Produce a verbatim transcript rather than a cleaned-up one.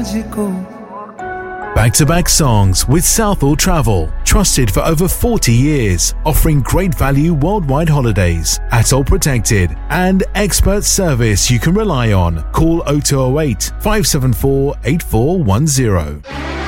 मुझको. Back-to-back songs with Southall Travel, trusted for over forty years, offering great value worldwide holidays, ATOL protected, and expert service you can rely on. Call oh two oh eight, five seven four, eight four one zero.